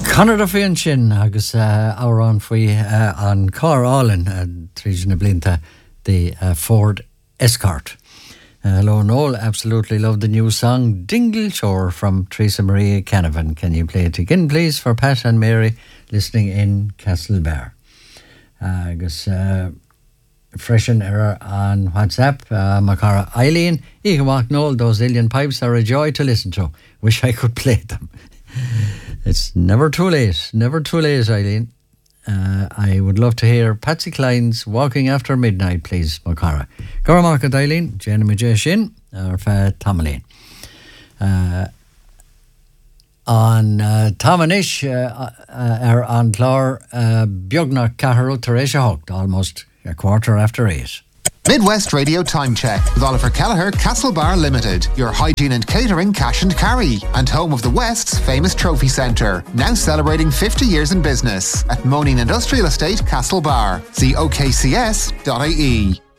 Conor Fion sin agus árán faoi an Car Allen trína blinta the Ford Escort. Hello Noel, absolutely love the new song Dingle Shore from Teresa Maria Canavan. Can you play it again please for Pat and Mary listening in Castlebar? Agus freshen error on WhatsApp. Macara Eileen, Igamach Noel, those alien pipes are a joy to listen to. Wish I could play them. It's never too late, Eileen. I would love to hear Patsy Cline's Walking After Midnight, please, Macara. Gora Market Eileen, Jenna Majeshin, or Tomalene. On Tomanish, on Clor, Bjogna Caharl Teresha Hocht, almost a 8:15. Midwest Radio Time Check with Oliver Kelleher, Castlebar Limited, your hygiene and catering cash and carry, and home of the West's famous trophy centre, now celebrating 50 years in business at Moaning Industrial Estate, Castlebar. See okcs.ie.